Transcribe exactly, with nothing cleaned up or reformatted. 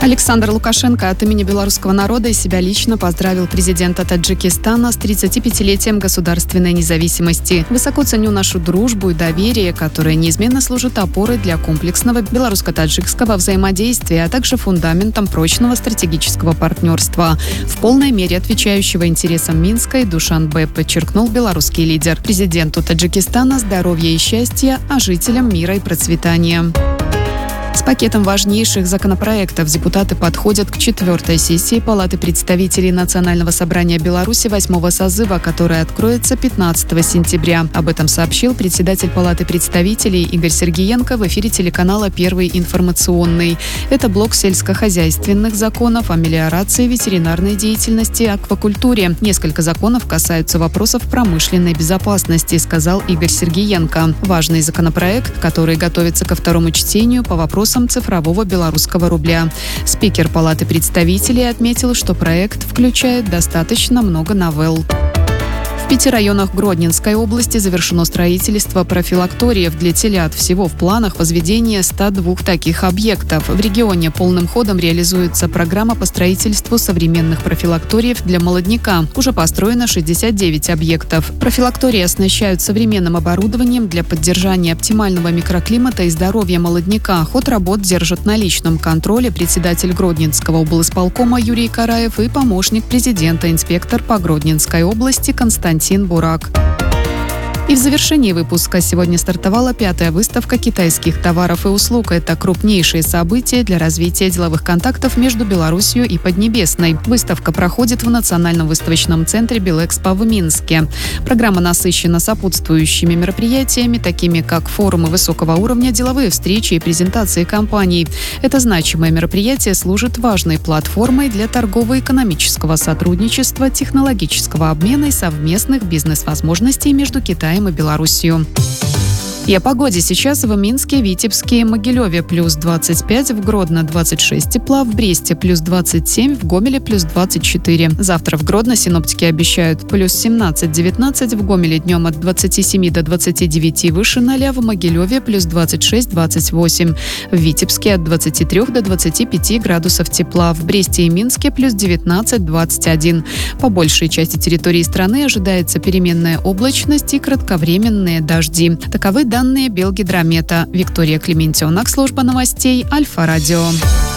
Александр Лукашенко от имени белорусского народа и себя лично поздравил президента Таджикистана с тридцатипятилетием государственной независимости. Высоко ценю нашу дружбу и доверие, которое неизменно служит опорой для комплексного белорусско-таджикского взаимодействия, а также фундаментом прочного стратегического партнерства, в полной мере отвечающего интересам Минска и Душанбе, подчеркнул белорусский лидер. Президенту Таджикистана здоровья и счастья, а жителям мира и процветания. С пакетом важнейших законопроектов депутаты подходят к четвертой сессии Палаты представителей Национального собрания Беларуси восьмого созыва, которая откроется пятнадцатого сентября. Об этом сообщил председатель Палаты представителей Игорь Сергиенко в эфире телеканала «Первый информационный». Это блок сельскохозяйственных законов о мелиорации, ветеринарной деятельности, аквакультуре. Несколько законов касаются вопросов промышленной безопасности, сказал Игорь Сергиенко. Важный законопроект, который готовится ко второму чтению по вопросам цифрового белорусского рубля. Спикер Палаты представителей отметил, что проект включает достаточно много новелл. В пяти районах Гродненской области завершено строительство профилакториев для телят. Всего в планах возведение ста двух таких объектов. В регионе полным ходом реализуется программа по строительству современных профилакториев для молодняка. Уже построено шестьдесят девять объектов. Профилактории оснащают современным оборудованием для поддержания оптимального микроклимата и здоровья молодняка. Ход работ держат на личном контроле председатель Гродненского облисполкома Юрий Караев и помощник президента, инспектор по Гродненской области Константин Бурак. И в завершении выпуска сегодня стартовала пятая выставка китайских товаров и услуг. Это крупнейшее событие для развития деловых контактов между Беларусью и Поднебесной. Выставка проходит в Национальном выставочном центре Белэкспо в Минске. Программа насыщена сопутствующими мероприятиями, такими как форумы высокого уровня, деловые встречи и презентации компаний. Это значимое мероприятие служит важной платформой для торгово-экономического сотрудничества, технологического обмена и совместных бизнес-возможностей между Китаем и Белоруссию. И о погоде. Сейчас в Минске, Витебске и Могилеве плюс двадцать пять, в Гродно двадцать шесть тепла, в Бресте плюс двадцать семь, в Гомеле плюс двадцать четыре. Завтра в Гродно синоптики обещают плюс семнадцать-девятнадцать, в Гомеле днем от двадцати семи до двадцати девяти выше ноля, в Могилеве плюс двадцать шесть - двадцать восемь, в Витебске от двадцати трёх до двадцати пяти градусов тепла, в Бресте и Минске плюс девятнадцать - двадцать один. По большей части территории страны ожидается переменная облачность и кратковременные дожди. Таковы данные Белгидромета. Виктория Клементьонок, служба новостей Альфа-радио.